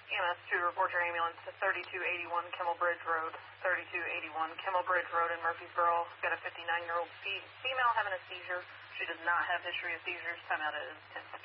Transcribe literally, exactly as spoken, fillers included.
E M S to report your ambulance to thirty-two eighty-one Kimmel Bridge Road. thirty-two eighty-one Kimmel Bridge Road in Murfreesboro. Got a fifty-nine-year-old fe- female having a seizure. She does not have history of seizures. Time out is ten.